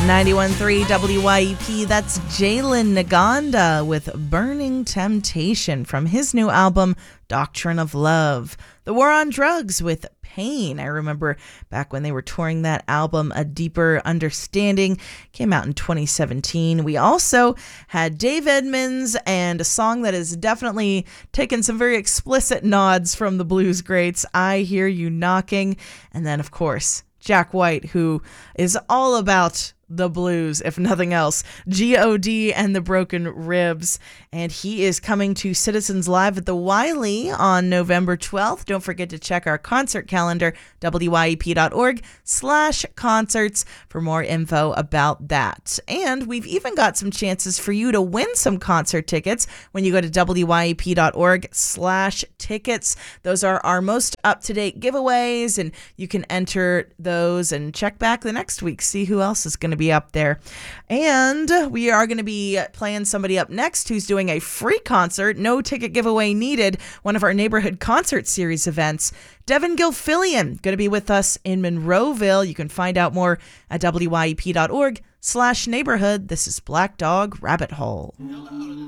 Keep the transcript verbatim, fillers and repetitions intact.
ninety-one point three W Y E P, that's Jalen Naganda with Burning Temptation from his new album, Doctrine of Love. The War on Drugs with Pain. I remember back when they were touring that album, A Deeper Understanding, came out in twenty seventeen. We also had Dave Edmunds and a song that has definitely taken some very explicit nods from the blues greats, I Hear You Knocking. And then, of course, Jack White, who is all about the blues, if nothing else. G O D and the Broken Ribs. And he is coming to Citizens Live at the Wiley on November twelfth. Don't forget to check our concert calendar, W Y E P dot org slash concerts for more info about that. And we've even got some chances for you to win some concert tickets when you go to W Y E P dot org slash tickets. Those are our most up-to-date giveaways, and you can enter those and check back the next week, see who else is going to be up there. And we are going to be playing somebody up next who's doing a free concert, no ticket giveaway needed, one of our neighborhood concert series events. Devin Gilfillian going to be with us in Monroeville. You can find out more at W Y E P dot org slash neighborhood. This is Black Dog Rabbit Hole.